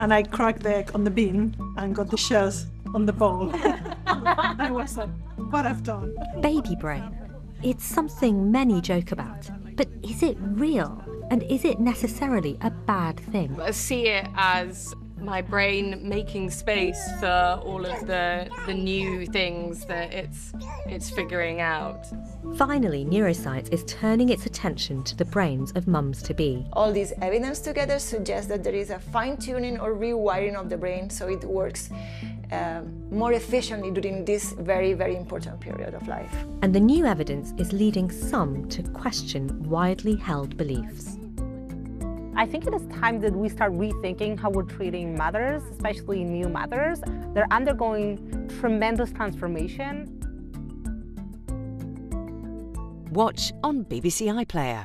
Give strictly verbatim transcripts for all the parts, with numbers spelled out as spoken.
and I cracked the egg on the bean and got the shells on the bowl. I was like, what I've done. Baby brain. It's something many joke about, but is it real? And is it necessarily a bad thing? I see it as my brain making space for all of the the new things that it's it's figuring out. Finally, neuroscience is turning its attention to the brains of mums-to-be. All this evidence together suggests that there is a fine-tuning or rewiring of the brain so it works um, more efficiently during this very, very important period of life. And the new evidence is leading some to question widely held beliefs. I think it is time that we start rethinking how we're treating mothers, especially new mothers. They're undergoing tremendous transformation. Watch on B B C iPlayer.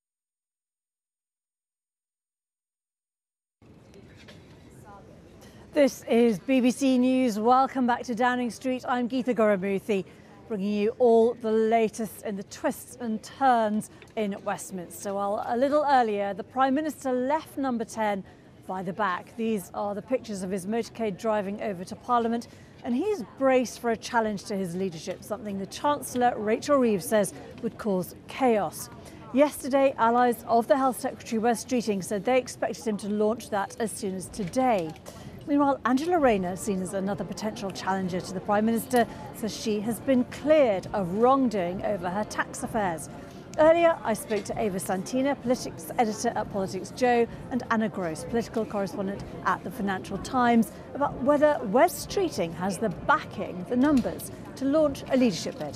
This is B B C News. Welcome back to Downing Street. I'm Geetha Gurumuthy, bringing you all the latest in the twists and turns in Westminster. Well, a little earlier, the Prime Minister left number ten by the back. These are the pictures of his motorcade driving over to Parliament, and he's braced for a challenge to his leadership, something the Chancellor, Rachel Reeves, says would cause chaos. Yesterday, allies of the Health Secretary, Wes Streeting, said they expected him to launch that as soon as today. Meanwhile, Angela Rayner, seen as another potential challenger to the Prime Minister, says she has been cleared of wrongdoing over her tax affairs. Earlier, I spoke to Ava Santina, politics editor at Politics Joe, and Anna Gross, political correspondent at the Financial Times, about whether Wes Streeting has the backing, the numbers, to launch a leadership bid.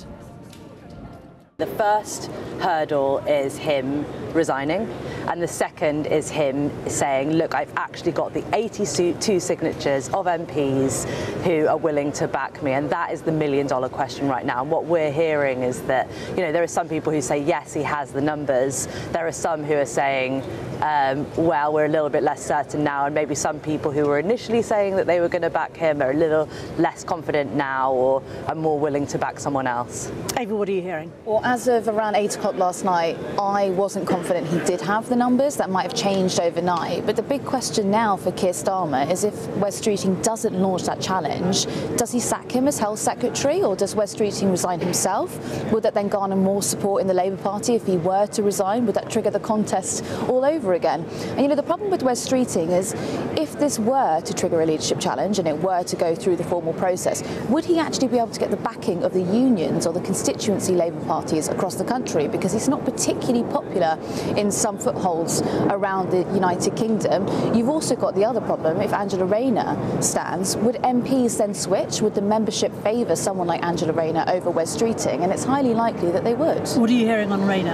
The first hurdle is him resigning, and the second is him saying, look, I've actually got the eighty-two signatures of M Ps who are willing to back me, and that is the million dollar question right now. And what we're hearing is that, you know, there are some people who say, yes, he has the numbers. There are some who are saying, um, well, we're a little bit less certain now, and maybe some people who were initially saying that they were going to back him are a little less confident now or are more willing to back someone else. Ava, what are you hearing? Well, as of around eight o'clock last night, I wasn't confident he did have the numbers. That might have changed overnight. But the big question now for Keir Starmer is if Wes Streeting doesn't launch that challenge, does he sack him as Health Secretary, or does Wes Streeting resign himself? Would that then garner more support in the Labour Party if he were to resign? Would that trigger the contest all over again? And you know, the problem with Wes Streeting is if this were to trigger a leadership challenge and it were to go through the formal process, would he actually be able to get the backing of the unions or the constituency Labour parties across the country? Because he's not particularly popular in some footholds around the United Kingdom. You've also got the other problem. If Angela Rayner stands, would M Ps then switch? Would the membership favour someone like Angela Rayner over Wes Streeting? And it's highly likely that they would. What are you hearing on Rayner?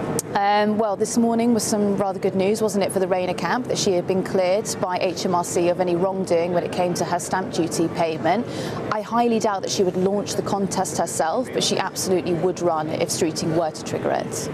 Um, well, this morning was some rather good news, wasn't it, for the Rayner camp, that she had been cleared by H M R C of any wrongdoing when it came to her stamp duty payment. I highly doubt that she would launch the contest herself, but she absolutely would run if Streeting were to trigger it.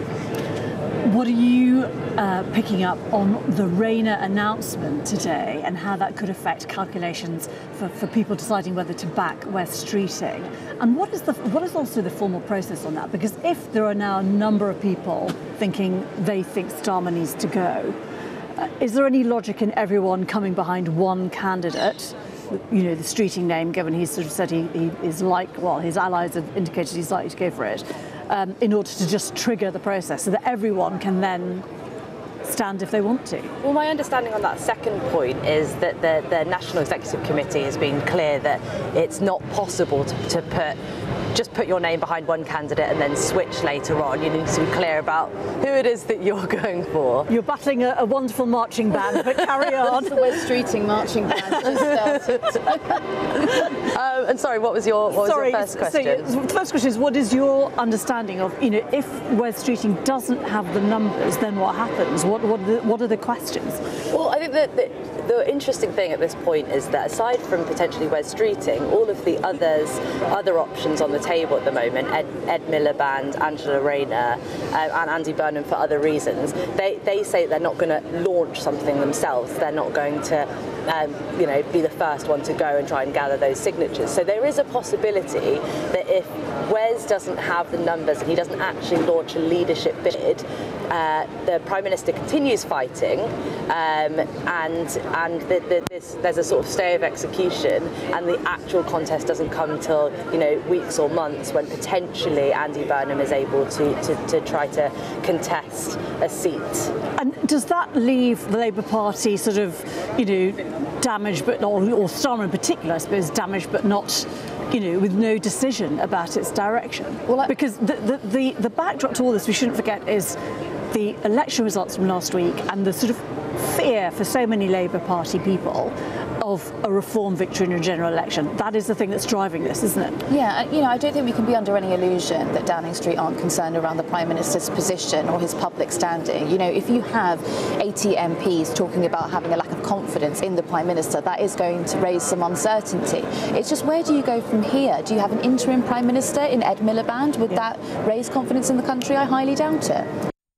What are you uh, picking up on the Rayner announcement today and how that could affect calculations for, for people deciding whether to back Wes Streeting? And what is the what is also the formal process on that? Because if there are now a number of people thinking they think Starmer needs to go, uh, is there any logic in everyone coming behind one candidate? You know, the Streeting name, given he's sort of said he, he is like, well, his allies have indicated he's likely to go for it, um, in order to just trigger the process so that everyone can then stand if they want to. Well, my understanding on that second point is that the, the National Executive Committee has been clear that it's not possible to, to put just put your name behind one candidate and then switch later on. You need to be clear about who it is that you're going for. You're battling a, a wonderful marching band, but carry on. It's the Wes Streeting marching band just started. um, and sorry, what was your what sorry, was your first question? So, the first question is, what is your understanding of, you know, if Wes Streeting doesn't have the numbers, then what happens? What what are the, what are the questions? Well, I think that the, the interesting thing at this point is that aside from potentially Wes Streeting, all of the others, other options on the table at the moment, Ed, Ed Miliband, Angela Rayner, uh, and Andy Burnham for other reasons, they, they say they're not going to launch something themselves. They're not going to um, you know, be the first one to go and try and gather those signatures. So there is a possibility that if Wes doesn't have the numbers and he doesn't actually launch a leadership bid, uh, the Prime Minister continues fighting, um, and and the, the, this, there's a sort of stay of execution, and the actual contest doesn't come till, you know, weeks or months when potentially Andy Burnham is able to, to, to try to contest a seat. And does that leave the Labour Party sort of, you know, damaged, but or, or Starmer in particular, I suppose, damaged but not, you know, with no decision about its direction? Well, I, because the, the, the, the backdrop to all this, we shouldn't forget, is the election results from last week and the sort of fear for so many Labour Party people of a Reform victory in a general election. That is the thing that's driving this, isn't it? Yeah, you know, I don't think we can be under any illusion that Downing Street aren't concerned around the Prime Minister's position or his public standing. You know, if you have eighty M Ps talking about having a lack of confidence in the Prime Minister, that is going to raise some uncertainty. It's just, where do you go from here? Do you have an interim Prime Minister in Ed Miliband? Would yeah. that raise confidence in the country? I highly doubt it.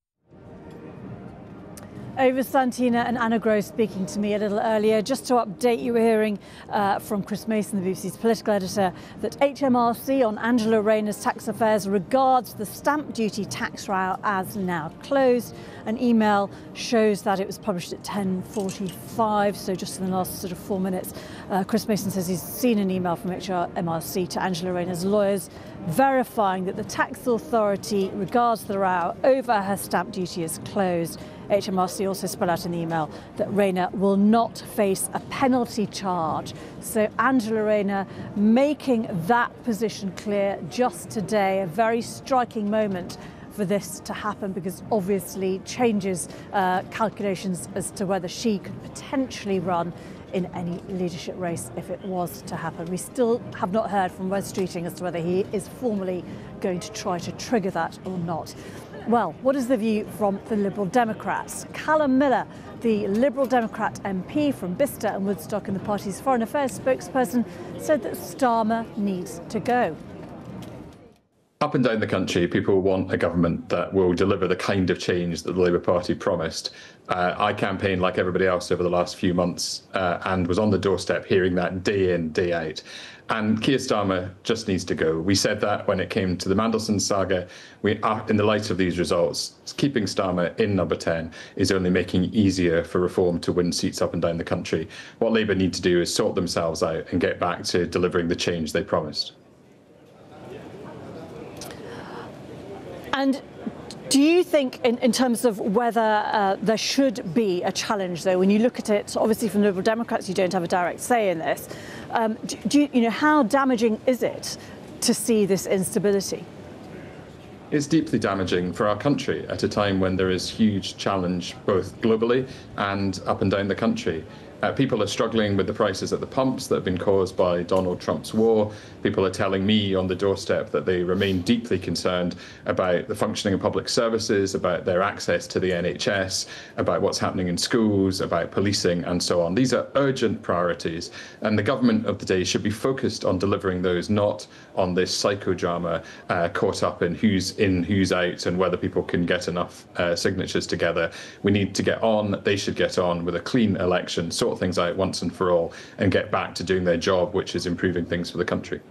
Over Santina and Anna Gross speaking to me a little earlier. Just to update you, we're hearing uh, from Chris Mason, the B B C's political editor, that H M R C on Angela Rayner's tax affairs regards the stamp duty tax row as now closed. An email shows that it was published at ten forty-five, so just in the last sort of four minutes. Uh, Chris Mason says he's seen an email from H M R C to Angela Rayner's lawyers verifying that the tax authority regards the row over her stamp duty as closed. H M R C also spelled out in the email that Rayner will not face a penalty charge. So Angela Rayner making that position clear just today, a very striking moment for this to happen, because obviously changes uh, calculations as to whether she could potentially run in any leadership race if it was to happen. We still have not heard from Wes Streeting as to whether he is formally going to try to trigger that or not. Well, what is the view from the Liberal Democrats? Callum Miller, the Liberal Democrat M P from Bicester and Woodstock and the party's Foreign Affairs spokesperson, said that Starmer needs to go. Up and down the country, people want a government that will deliver the kind of change that the Labour Party promised. Uh, I campaigned like everybody else over the last few months uh, and was on the doorstep hearing that day in, day out. And Keir Starmer just needs to go. We said that when it came to the Mandelson saga. We are, in the light of these results, keeping Starmer in number ten is only making it easier for Reform to win seats up and down the country. What Labour need to do is sort themselves out and get back to delivering the change they promised. And do you think, in, in terms of whether uh, there should be a challenge, though, when you look at it, obviously from Liberal Democrats, you don't have a direct say in this. Um, do, do you, you know, how damaging is it to see this instability? It's deeply damaging for our country at a time when there is huge challenge both globally and up and down the country. Uh, people are struggling with the prices at the pumps that have been caused by Donald Trump's war. People are telling me on the doorstep that they remain deeply concerned about the functioning of public services, about their access to the N H S, about what's happening in schools, about policing and so on. These are urgent priorities, and the government of the day should be focused on delivering those, not on this psychodrama uh, caught up in who's in, who's out, and whether people can get enough uh, signatures together. We need to get on, they should get on with a clean election, sort things out once and for all, and get back to doing their job, which is improving things for the country.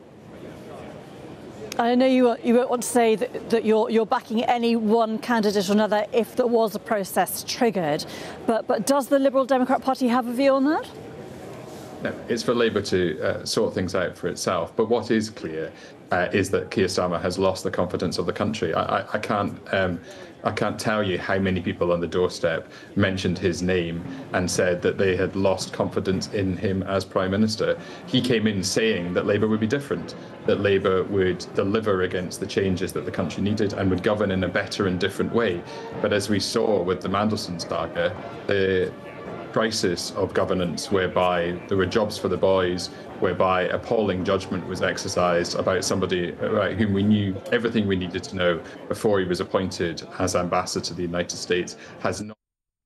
I know you, you won't want to say that, that you're, you're backing any one candidate or another if there was a process triggered, but, but does the Liberal Democrat Party have a view on that? No, it's for Labour to uh, sort things out for itself. But what is clear uh, is that Keir Starmer has lost the confidence of the country. I, I, I can't um, I can't tell you how many people on the doorstep mentioned his name and said that they had lost confidence in him as Prime Minister. He came in saying that Labour would be different, that Labour would deliver against the changes that the country needed and would govern in a better and different way. But as we saw with the Mandelson saga, the crisis of governance whereby there were jobs for the boys, whereby appalling judgment was exercised about somebody about whom we knew everything we needed to know before he was appointed as ambassador to the United States, has not.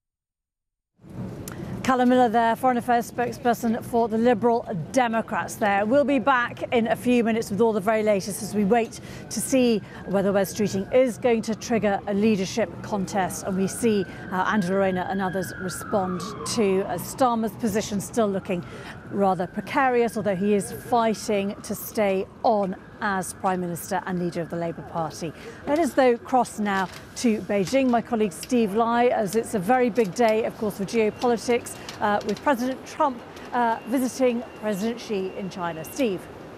Callum Miller there, Foreign Affairs spokesperson for the Liberal Democrats there. We'll be back in a few minutes with all the very latest as we wait to see whether Wes Streeting is going to trigger a leadership contest, and we see how Angela Rayner and others respond to uh, Starmer's position still looking rather precarious, although he is fighting to stay on as Prime Minister and leader of the Labour Party. Let us, though, cross now to Beijing. My colleague Steve Lai, as it's a very big day, of course, for geopolitics, uh, with President Trump uh, visiting President Xi in China. Steve.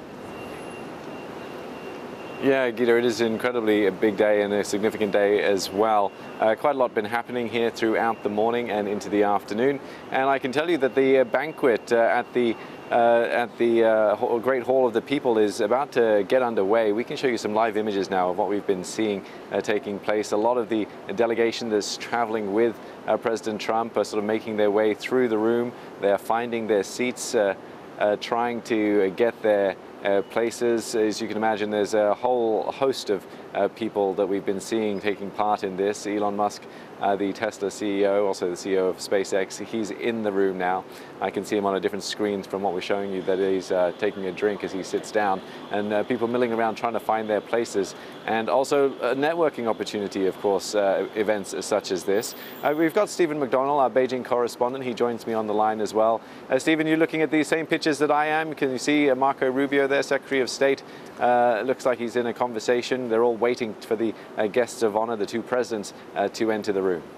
Yeah, Gita, it is incredibly a big day and a significant day as well. Uh, quite a lot been happening here throughout the morning and into the afternoon. And I can tell you that the uh, banquet uh, at the uh, at the uh, Great Hall of the People is about to get underway. We can show you some live images now of what we've been seeing uh, taking place. A lot of the delegation that's traveling with uh, President Trump are sort of making their way through the room. They're finding their seats, uh, uh, trying to get their Uh, places. As you can imagine, there's a whole host of uh, people that we've been seeing taking part in this. Elon Musk, uh, the Tesla C E O, also the C E O of SpaceX, he's in the room now. I can see him on a different screen from what we're showing you, that he's uh, taking a drink as he sits down, and uh, people milling around trying to find their places. And also a networking opportunity, of course, uh, events such as this. Uh, we've got Stephen McDonnell, our Beijing correspondent. He joins me on the line as well. Uh, Stephen, you're looking at these same pictures that I am. Can you see uh, Marco Rubio there, Secretary of State? Uh, looks like he's in a conversation. They're all waiting for the uh, guests of honor, the two presidents, uh, to enter the room.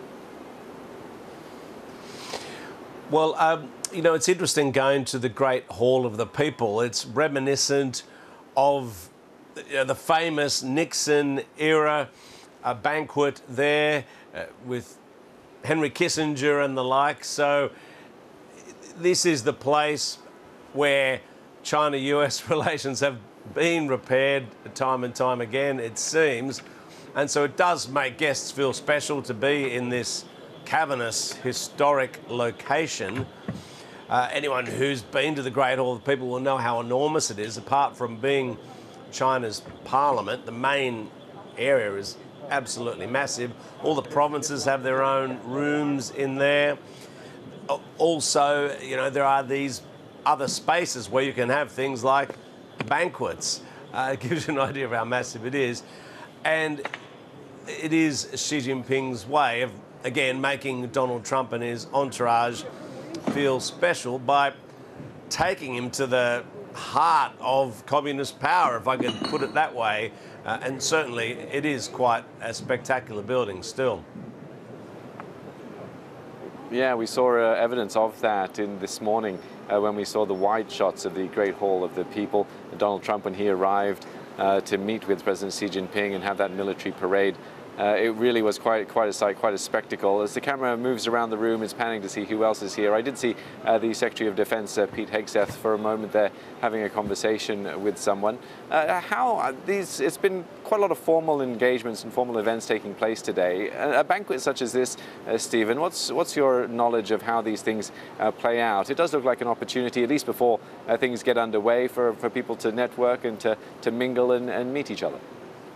Well, um, you know, it's interesting going to the Great Hall of the People. It's reminiscent of you know, the famous Nixon era uh, banquet there uh, with Henry Kissinger and the like. So this is the place where China-U S relations have been repaired time and time again, it seems. And so it does make guests feel special to be in this cavernous, historic location. Uh, anyone who's been to the Great Hall of the People will know how enormous it is. Apart from being China's parliament, the main area is absolutely massive. All the provinces have their own rooms in there. Also, you know, there are these other spaces where you can have things like banquets. Uh, it gives you an idea of how massive it is. And it is Xi Jinping's way of, again, making Donald Trump and his entourage feel special by taking him to the heart of communist power, if I could put it that way. Uh, and certainly it is quite a spectacular building still. Yeah, we saw uh, evidence of that in this morning uh, when we saw the wide shots of the Great Hall of the People. Donald Trump, when he arrived uh, to meet with President Xi Jinping and have that military parade, Uh, it really was quite quite a sight, quite a spectacle. As the camera moves around the room, it's panning to see who else is here. I did see uh, the Secretary of Defense, uh, Pete Hegseth, for a moment there having a conversation with someone. Uh, how uh, these? It's been quite a lot of formal engagements and formal events taking place today. A, a banquet such as this, uh, Stephen, what's what's your knowledge of how these things uh, play out? It does look like an opportunity, at least before uh, things get underway, for for people to network and to to mingle and, and meet each other.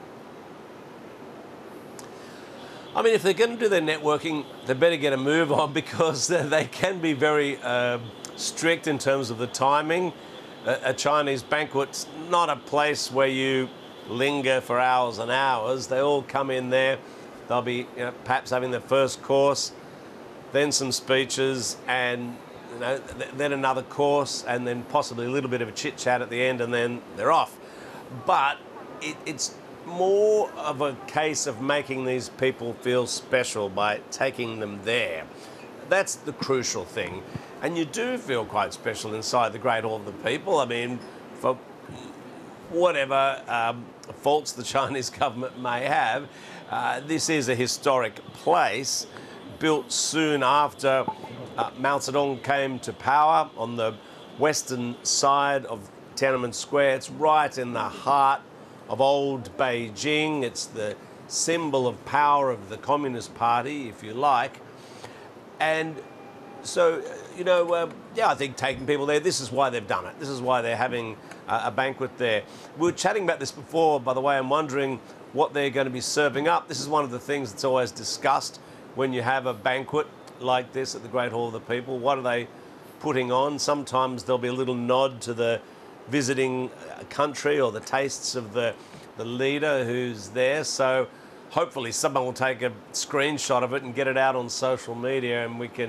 I mean, if they're going to do their networking, they better get a move on, because they can be very uh, strict in terms of the timing. A, a Chinese banquet's not a place where you linger for hours and hours. They all come in there. They'll be you know, perhaps having their first course, then some speeches, and you know, th then another course, and then possibly a little bit of a chit-chat at the end, and then they're off. But it, it's more of a case of making these people feel special by taking them there. That's the crucial thing. And you do feel quite special inside the Great Hall of the People. I mean, for whatever um, faults the Chinese government may have, uh, this is a historic place built soon after uh, Mao Zedong came to power on the western side of Tiananmen Square. It's right in the heart of old Beijing. It's the symbol of power of the Communist Party, if you like. And so, you know, uh, yeah, I think taking people there, this is why they've done it. This is why they're having uh, a banquet there. We were chatting about this before, by the way. I'm wondering what they're going to be serving up. This is one of the things that's always discussed when you have a banquet like this at the Great Hall of the People. What are they putting on? Sometimes there'll be a little nod to the visiting country or the tastes of the, the leader who's there. So hopefully someone will take a screenshot of it and get it out on social media, and we can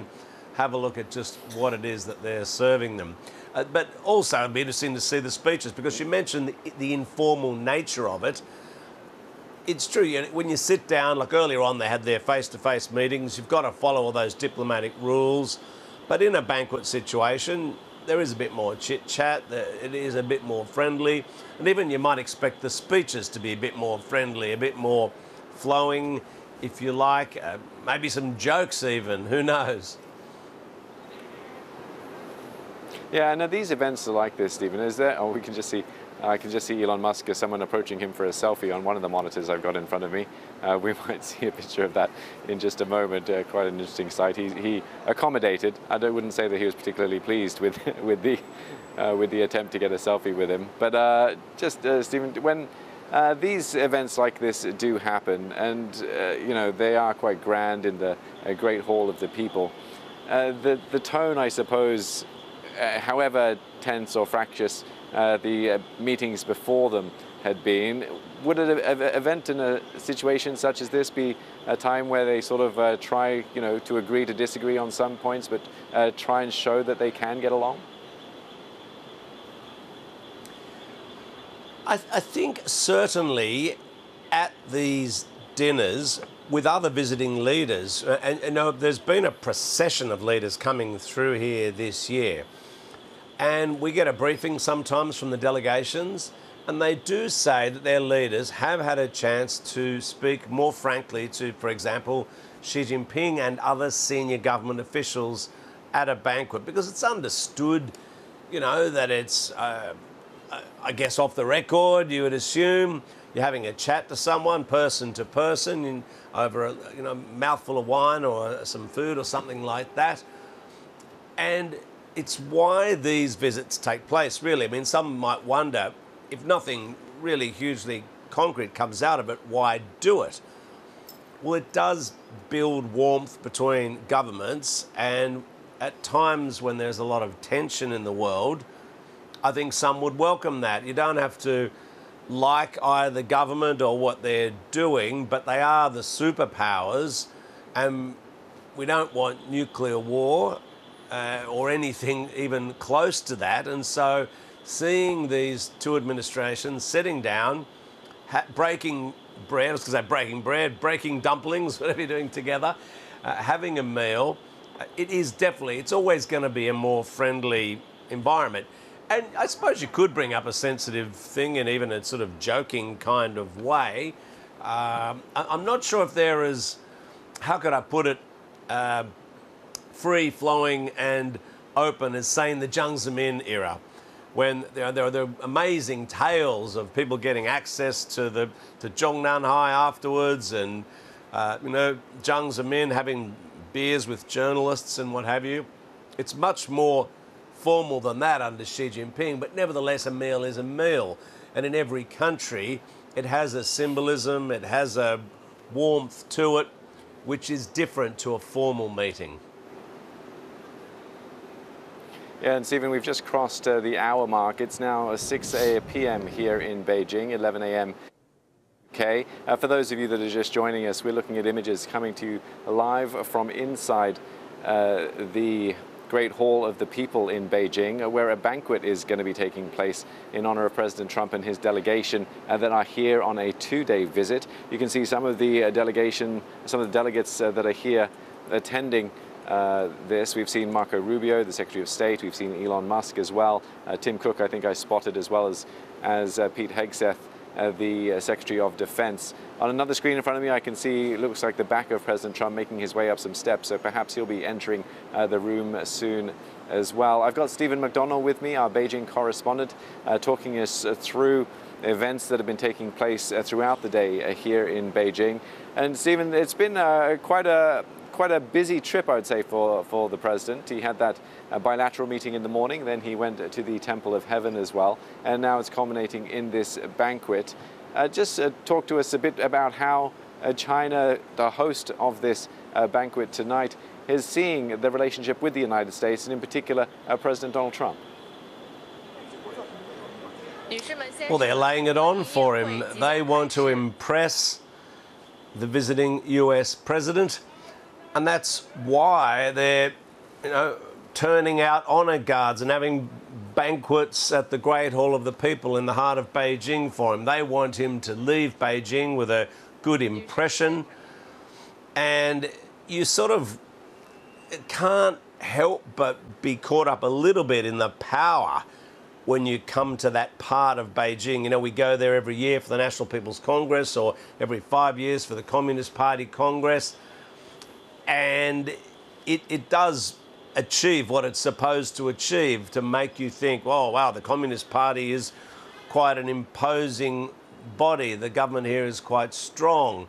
have a look at just what it is that they're serving them. Uh, but also it'd be interesting to see the speeches, because you mentioned the, the informal nature of it. It's true, you know, when you sit down, like earlier on they had their face-to-face meetings, you've got to follow all those diplomatic rules. But in a banquet situation, there is a bit more chit-chat, it is a bit more friendly, and even you might expect the speeches to be a bit more friendly, a bit more flowing, if you like, uh, maybe some jokes even, who knows? Yeah, now these events are like this, Stephen. Is there? Oh, we can just see. I can just see Elon Musk as someone approaching him for a selfie on one of the monitors I've got in front of me. Uh, we might see a picture of that in just a moment. Uh, quite an interesting sight. He, he accommodated. I don't, wouldn't say that he was particularly pleased with with the uh, with the attempt to get a selfie with him. But uh, just uh, Stephen, when uh, these events like this do happen, and uh, you know they are quite grand in the uh, Great Hall of the People, uh, the the tone, I suppose, uh, however tense or fractious Uh, the uh, meetings before them had been, would an event in a situation such as this be a time where they sort of uh, try, you know, to agree to disagree on some points, but uh, try and show that they can get along? I, I think certainly at these dinners with other visiting leaders, uh, and you know, there's been a procession of leaders coming through here this year. And we get a briefing sometimes from the delegations, and they do say that their leaders have had a chance to speak more frankly to, for example, Xi Jinping and other senior government officials at a banquet, because it's understood, you know, that it's, uh, I guess, off the record, you would assume. You're having a chat to someone, person to person, in, over a you know, mouthful of wine or some food or something like that. And it's why these visits take place, really. I mean, some might wonder, if nothing really hugely concrete comes out of it, why do it? Well, it does build warmth between governments, and at times when there's a lot of tension in the world, I think some would welcome that. You don't have to like either government or what they're doing, but they are the superpowers, and we don't want nuclear war. Uh, or anything even close to that. And so seeing these two administrations sitting down, ha- breaking bread, I was going to say breaking bread, breaking dumplings, whatever you're doing together, uh, having a meal, uh, it is definitely, it's always going to be a more friendly environment. And I suppose you could bring up a sensitive thing in even a sort of joking kind of way. Um, I- I'm not sure if there is, how could I put it, uh, free-flowing and open as, say, in the Jiang Zemin era, when there are, there are the amazing tales of people getting access to the to Zhongnanhai afterwards, and uh, you know, Jiang Zemin having beers with journalists and what have you. It's much more formal than that under Xi Jinping, but nevertheless a meal is a meal, and in every country it has a symbolism, it has a warmth to it, which is different to a formal meeting. Yeah, and Stephen, we've just crossed uh, the hour mark. It's now six p m here in Beijing, eleven a m Okay, uh, for those of you that are just joining us, we're looking at images coming to you live from inside uh, the Great Hall of the People in Beijing, uh, where a banquet is going to be taking place in honor of President Trump and his delegation uh, that are here on a two-day visit. You can see some of the uh, delegation, some of the delegates uh, that are here attending Uh, this. We've seen Marco Rubio, the Secretary of State. We've seen Elon Musk as well. Uh, Tim Cook, I think I spotted, as well as, as uh, Pete Hegseth, uh, the uh, Secretary of Defense. On another screen in front of me, I can see, it looks like the back of President Trump making his way up some steps, so perhaps he'll be entering uh, the room soon as well. I've got Stephen McDonnell with me, our Beijing correspondent, uh, talking us uh, through events that have been taking place uh, throughout the day uh, here in Beijing. And Stephen, it's been uh, quite a quite a busy trip, I would say, for, for the president. He had that uh, bilateral meeting in the morning, then he went to the Temple of Heaven as well, and now it's culminating in this banquet. Uh, just uh, talk to us a bit about how uh, China, the host of this uh, banquet tonight, is seeing the relationship with the United States, and in particular, uh, President Donald Trump. Well, they're laying it on for him. They want to impress the visiting U S president. And that's why they're you know, turning out honour guards and having banquets at the Great Hall of the People in the heart of Beijing for him. They want him to leave Beijing with a good impression. And you sort of can't help but be caught up a little bit in the power when you come to that part of Beijing. You know, we go there every year for the National People's Congress, or every five years for the Communist Party Congress. And it, it does achieve what it's supposed to achieve, to make you think, oh, wow, the Communist Party is quite an imposing body. The government here is quite strong.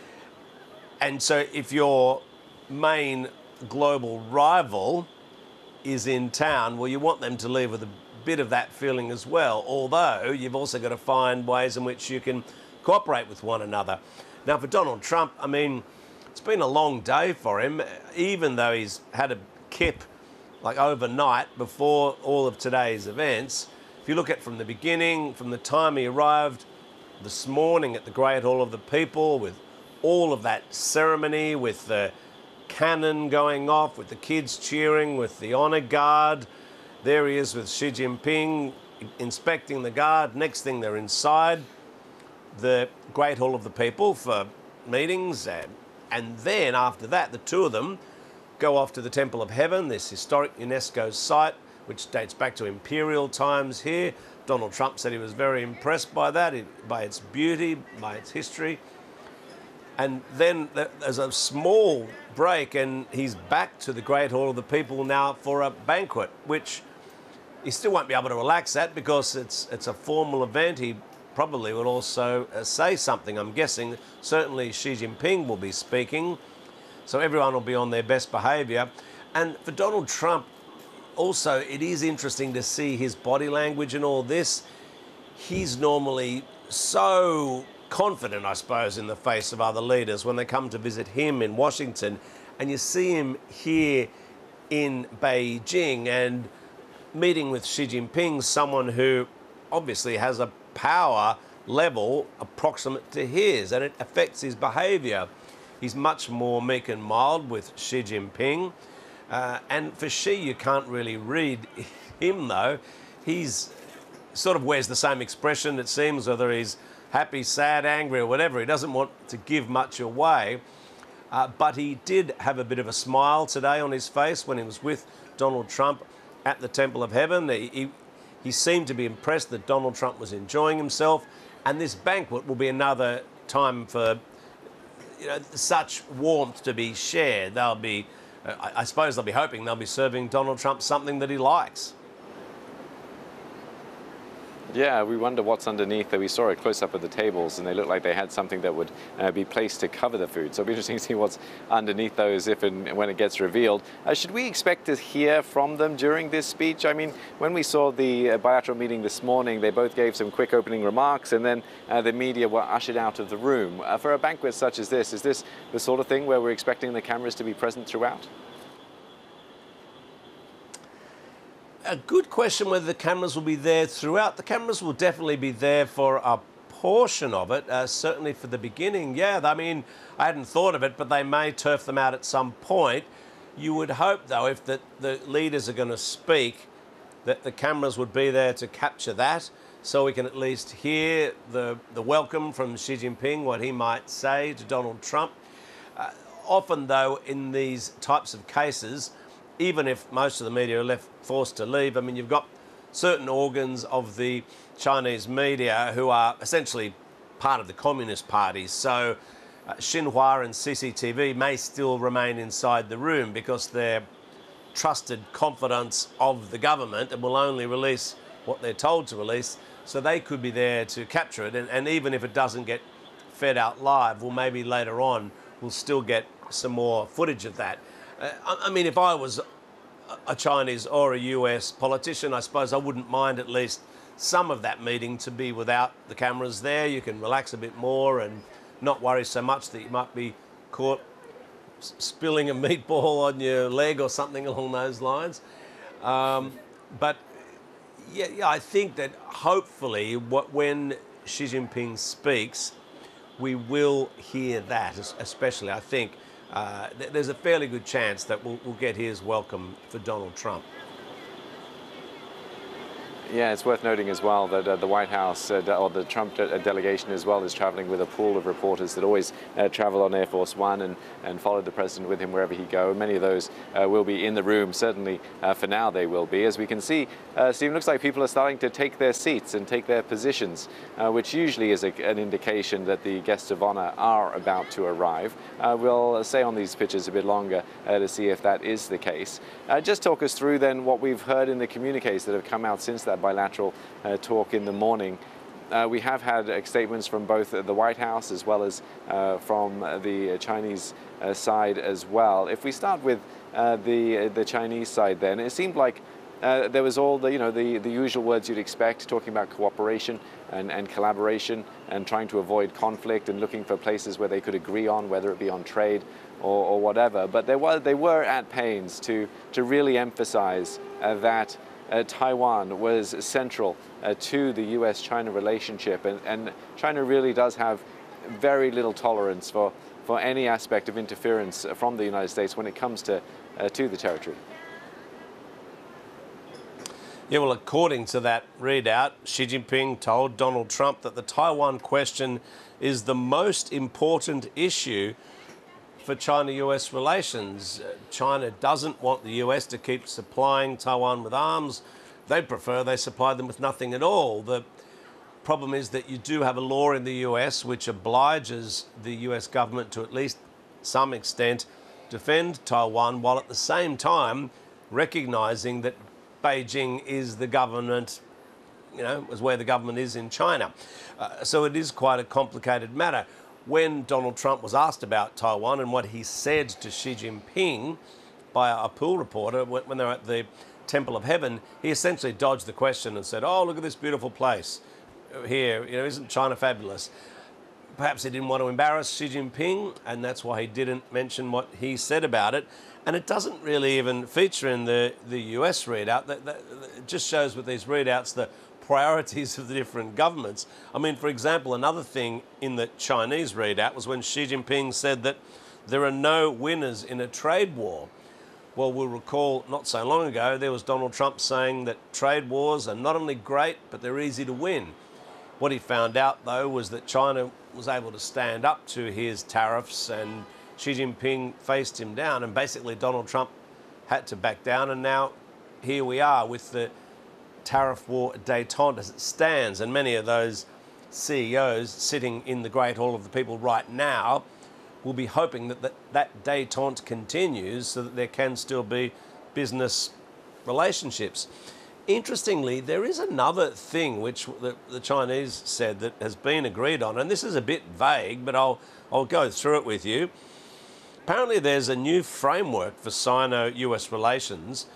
And so if your main global rival is in town, well, you want them to leave with a bit of that feeling as well, although you've also got to find ways in which you can cooperate with one another. Now, for Donald Trump, I mean, it's been a long day for him, even though he's had a kip like overnight before all of today's events. If you look at from the beginning, from the time he arrived this morning at the Great Hall of the People, with all of that ceremony, with the cannon going off, with the kids cheering, with the honour guard. There he is with Xi Jinping inspecting the guard. Next thing, they're inside the Great Hall of the People for meetings. And, and then after that, the two of them go off to the Temple of Heaven, this historic UNESCO site, which dates back to imperial times here. Donald Trump said he was very impressed by that, by its beauty, by its history. And then there's a small break and he's back to the Great Hall of the People now for a banquet, which he still won't be able to relax at because it's, it's a formal event. He probably will also uh, say something, I'm guessing. Certainly Xi Jinping will be speaking, so everyone will be on their best behaviour. And for Donald Trump, also, it is interesting to see his body language and all this. He's normally so confident, I suppose, in the face of other leaders when they come to visit him in Washington. And you see him here in Beijing and meeting with Xi Jinping, someone who obviously has a power level approximate to his, and it affects his behaviour. He's much more meek and mild with Xi Jinping. Uh, and for Xi, you can't really read him, though. He's sort of wears the same expression, it seems, whether he's happy, sad, angry, or whatever. He doesn't want to give much away. Uh, but he did have a bit of a smile today on his face when he was with Donald Trump at the Temple of Heaven. He, he, he seemed to be impressed that Donald Trump was enjoying himself. And this banquet will be another time for, you know, such warmth to be shared. They'll be, uh, I, I suppose they'll be hoping they'll be serving Donald Trump something that he likes. Yeah, we wonder what's underneath. We saw a close-up of the tables, and they looked like they had something that would uh, be placed to cover the food. So it'll be interesting to see what's underneath those if and when it gets revealed. Uh, should we expect to hear from them during this speech? I mean, when we saw the uh, bilateral meeting this morning, they both gave some quick opening remarks, and then uh, the media were ushered out of the room. Uh, for a banquet such as this, is this the sort of thing where we're expecting the cameras to be present throughout? A good question whether the cameras will be there throughout. The cameras will definitely be there for a portion of it, uh, certainly for the beginning. Yeah, I mean, I hadn't thought of it, but they may turf them out at some point. You would hope, though, if the, the leaders are going to speak, that the cameras would be there to capture that, so we can at least hear the, the welcome from Xi Jinping, what he might say to Donald Trump. Uh, often, though, in these types of cases, even if most of the media are left forced to leave, I mean, you've got certain organs of the Chinese media who are essentially part of the Communist Party. So uh, Xinhua and C C T V may still remain inside the room because they're trusted confidants of the government and will only release what they're told to release. So they could be there to capture it. And, and even if it doesn't get fed out live, well, maybe later on we'll still get some more footage of that. Uh, I mean, if I was a Chinese or a U S politician, I suppose I wouldn't mind at least some of that meeting to be without the cameras there. You can relax a bit more and not worry so much that you might be caught spilling a meatball on your leg or something along those lines. Um, but yeah, yeah, I think that hopefully what, when Xi Jinping speaks, we will hear that, especially, I think. uh, th- there's a fairly good chance that we'll, we'll get his welcome for Donald Trump. Yeah, it's worth noting as well that uh, the White House, uh, de- or the Trump de- delegation as well, is traveling with a pool of reporters that always uh, travel on Air Force One and, and follow the president with him wherever he goes. Many of those uh, will be in the room, certainly uh, for now they will be. As we can see, uh, Stephen, looks like people are starting to take their seats and take their positions, uh, which usually is a, an indication that the guests of honor are about to arrive. Uh, we'll stay on these pictures a bit longer uh, to see if that is the case. Uh, just talk us through then what we've heard in the communiques that have come out since that bilateral uh, talk in the morning. Uh, we have had uh, statements from both uh, the White House as well as uh, from uh, the Chinese uh, side as well. If we start with uh, the uh, the Chinese side, then it seemed like uh, there was all the you know the the usual words you'd expect, talking about cooperation and, and collaboration and trying to avoid conflict and looking for places where they could agree on, whether it be on trade or, or whatever. But there was they were at pains to to really emphasize uh, that. Uh, Taiwan was central uh, to the U S China relationship, and, and China really does have very little tolerance for, for any aspect of interference from the United States when it comes to, uh, to the territory. Yeah, well, according to that readout, Xi Jinping told Donald Trump that the Taiwan question is the most important issue for China-U S relations. Uh, China doesn't want the U S to keep supplying Taiwan with arms. They prefer they supply them with nothing at all. The problem is that you do have a law in the U S which obliges the U S government to at least some extent defend Taiwan, while at the same time recognising that Beijing is the government, you know, is where the government is in China. Uh, so it is quite a complicated matter. When Donald Trump was asked about Taiwan and what he said to Xi Jinping by a pool reporter when they were at the Temple of Heaven, he essentially dodged the question and said, oh, look at this beautiful place here, you know, isn't China fabulous? Perhaps he didn't want to embarrass Xi Jinping, and that's why he didn't mention what he said about it. And it doesn't really even feature in the, the U S readout. That, that, it just shows with these readouts the priorities of the different governments. I mean, for example, another thing in the Chinese readout was when Xi Jinping said that there are no winners in a trade war. Well, we'll recall not so long ago, there was Donald Trump saying that trade wars are not only great, but they're easy to win. What he found out, though, was that China was able to stand up to his tariffs, and Xi Jinping faced him down, and basically Donald Trump had to back down, and now here we are with the tariff war détente as it stands, and many of those C E Os sitting in the Great Hall of the People right now will be hoping that that, that détente continues so that there can still be business relationships. Interestingly, there is another thing which the, the Chinese said that has been agreed on, and this is a bit vague, but I'll, I'll go through it with you. Apparently there's a new framework for Sino-U S relations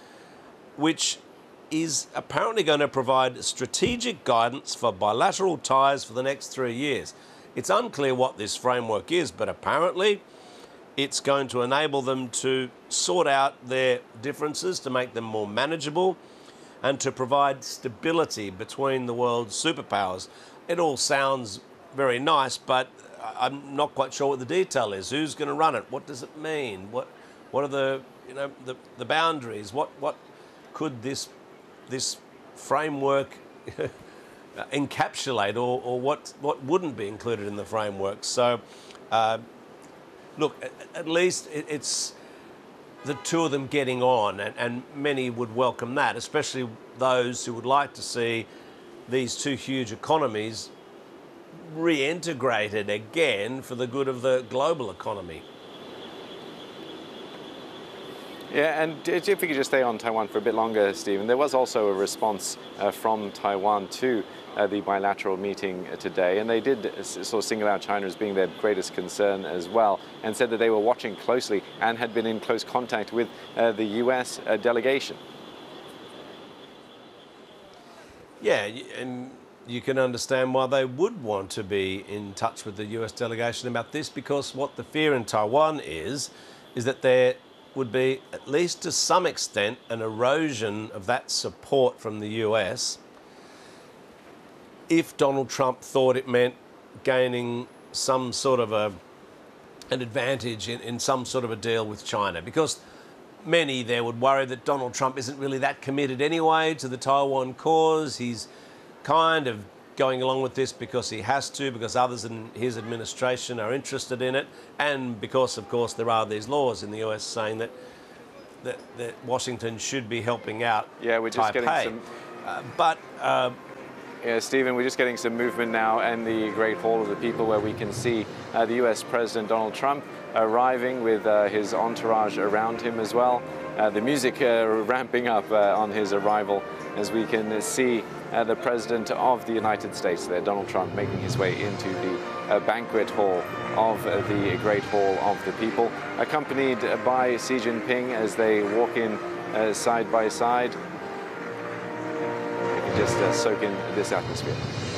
which is apparently going to provide strategic guidance for bilateral ties for the next three years. It's unclear what this framework is, but apparently it's going to enable them to sort out their differences, to make them more manageable, and to provide stability between the world's superpowers. It all sounds very nice, but I'm not quite sure what the detail is. Who's going to run it? What does it mean? What what are the you know the, the boundaries? What what could this this framework encapsulate, or, or what what wouldn't be included in the framework? So, uh, look, at, at least it, it's the two of them getting on, and, and many would welcome that, especially those who would like to see these two huge economies reintegrated again for the good of the global economy. Yeah, and if we could just stay on Taiwan for a bit longer, Stephen, there was also a response uh, from Taiwan to uh, the bilateral meeting today, and they did uh, sort of single out China as being their greatest concern as well, and said that they were watching closely and had been in close contact with uh, the U S uh, delegation. Yeah, and you can understand why they would want to be in touch with the U S delegation about this, because what the fear in Taiwan is, is that there would be, at least to some extent, an erosion of that support from the U S if Donald Trump thought it meant gaining some sort of a an advantage in, in some sort of a deal with China, because many there would worry that Donald Trump isn't really that committed anyway to the Taiwan cause. He's kind of going along with this because he has to, because others in his administration are interested in it, and because, of course, there are these laws in the U S saying that that, that Washington should be helping out Yeah, we're just Taipei. getting some... Uh, but... Uh, Yeah, Stephen, we're just getting some movement now in the Great Hall of the People, where we can see uh, the U S President Donald Trump arriving with uh, his entourage around him as well. Uh, the music uh, ramping up uh, on his arrival, as we can see uh, the President of the United States there, Donald Trump, making his way into the uh, banquet hall of uh, the Great Hall of the People, accompanied by Xi Jinping as they walk in uh, side by side. Just uh, soak in this atmosphere.